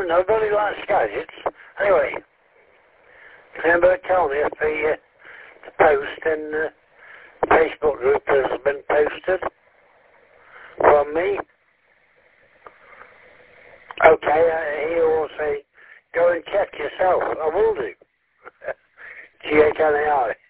nobody likes gadgets. Anyway, can anybody tell me if the post in the Facebook group has been posted from me? Okay, he will say, go and check yourself. I will do. GHNAI.